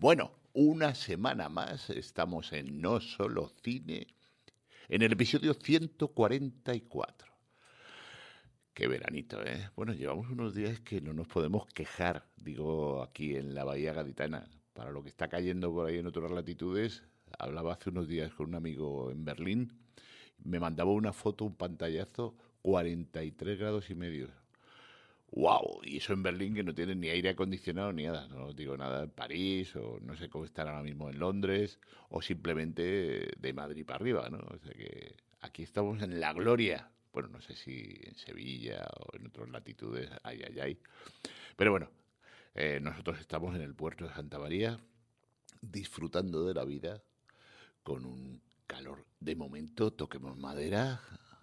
Bueno, una semana más estamos en No Solo Cine, en el episodio 144. Qué veranito, ¿eh? Bueno, llevamos unos días que no nos podemos quejar, digo, aquí en la Bahía Gaditana. Para lo que está cayendo por ahí en otras latitudes, hablaba hace unos días con un amigo en Berlín, me mandaba una foto, un pantallazo, 43 grados y medio. ¡Wow! Y eso en Berlín, que no tiene ni aire acondicionado ni nada. No os digo nada en París, o no sé cómo están ahora mismo en Londres, o simplemente de Madrid para arriba, ¿no? O sea que aquí estamos en la gloria. Bueno, no sé si en Sevilla o en otras latitudes, ay. Pero bueno, nosotros estamos en el puerto de Santa María, disfrutando de la vida, con un calor de momento, toquemos madera,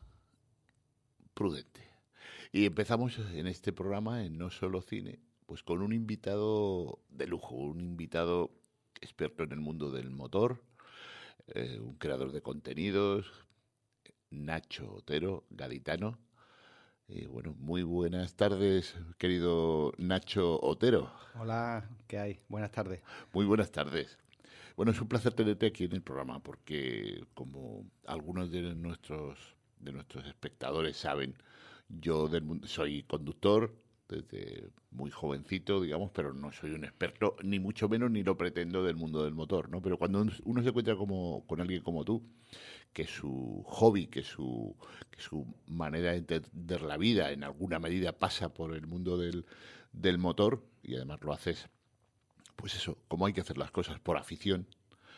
prudente. Y empezamos en este programa, en No Solo Cine, pues con un invitado de lujo, un invitado experto en el mundo del motor, un creador de contenidos, Nacho Otero, gaditano. Y bueno, muy buenas tardes, querido Nacho Otero. Hola, ¿qué hay? Buenas tardes. Muy buenas tardes. Bueno, es un placer tenerte aquí en el programa porque, como algunos de nuestros espectadores saben, yo soy conductor desde muy jovencito, digamos, pero no soy un experto, ni mucho menos, ni lo pretendo del mundo del motor, ¿no? Pero cuando uno se encuentra con alguien como tú, que su hobby, que su manera de entender la vida en alguna medida pasa por el mundo del motor, y además lo haces, pues eso, como hay que hacer las cosas por afición,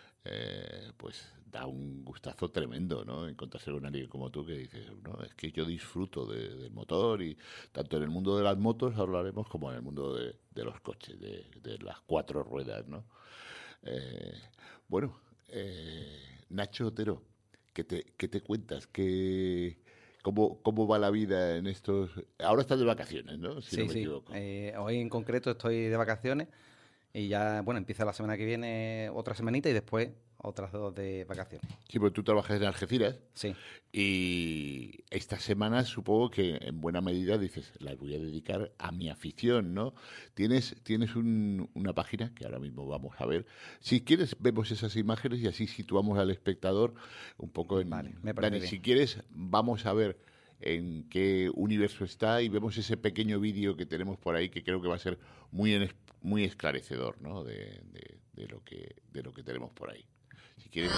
pues da un gustazo tremendo, ¿no? Encontrarse con alguien como tú que dices, no, es que yo disfruto del motor, y tanto en el mundo de las motos hablaremos como en el mundo de los coches, de las cuatro ruedas, ¿no? Eh, bueno, Nacho Otero, ¿qué te cuentas? ¿Cómo va la vida en estos? Ahora estás de vacaciones, ¿no? Si no Sí, me sí. equivoco. Hoy en concreto estoy de vacaciones y ya, bueno, empieza la semana que viene otra semanita y después otras 2 de vacaciones. Sí, porque tú trabajas en Algeciras. Sí, Y esta semana supongo que en buena medida dices, las voy a dedicar a mi afición, ¿no? Tienes una página que ahora mismo vamos a ver. Si quieres, vemos esas imágenes y así situamos al espectador un poco vale, me parece Dani, bien. si quieres, vamos a ver en qué universo está y vemos ese pequeño vídeo que tenemos por ahí que creo que va a ser muy esclarecedor, ¿no? De lo que tenemos por ahí. Si quieres...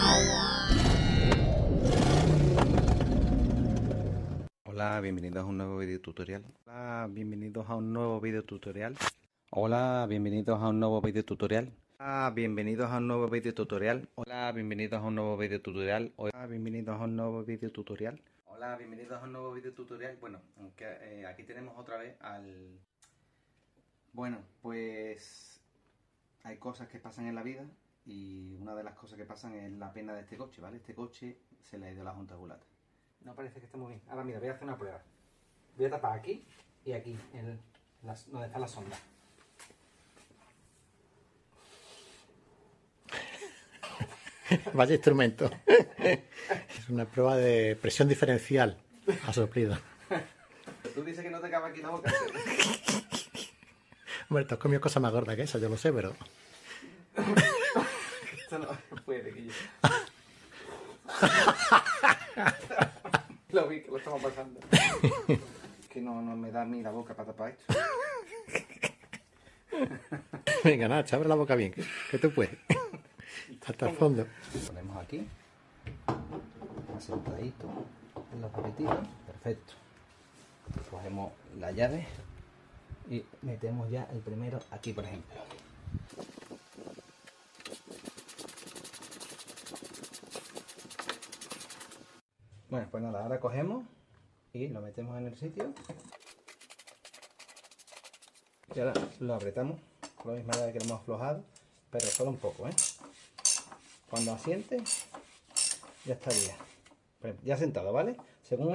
Hola, bienvenidos a un nuevo video tutorial. Hola, bienvenidos a un nuevo video tutorial. Hola, bienvenidos a un nuevo video tutorial. Hola, bienvenidos a un nuevo video tutorial. Hola, bienvenidos a un nuevo video tutorial. Hola, bienvenidos a un nuevo video tutorial. Hola, bienvenidos a un nuevo video tutorial. Bueno, aunque aquí tenemos otra vez al... Bueno, pues hay cosas que pasan en la vida y una de las cosas que pasan es la pena de este coche, ¿vale? Este coche se le ha ido la junta culata. No parece que esté muy bien. Ahora mira, voy a hacer una prueba. Voy a tapar aquí y aquí, donde está la sonda. Vaya instrumento. Es una prueba de presión diferencial a soplido. Tú dices que no te cabe aquí la boca. Hombre, te has comido cosas más gordas que esa, yo lo sé, pero... Esto no puede, que yo... Lo vi, que lo estamos pasando. Que no me da a mí la boca para tapar esto. Venga, Nacho, abre la boca bien, que tú puedes. Hasta el fondo. Ponemos aquí. Asentadito en los papetitos. Perfecto. Cogemos la llave y metemos ya el primero aquí, por ejemplo. Bueno, pues nada, ahora cogemos y lo metemos en el sitio. Y ahora lo apretamos con la misma llave que lo hemos aflojado, pero solo un poco, ¿eh? Cuando asiente, ya estaría. Ya sentado, ¿vale? Según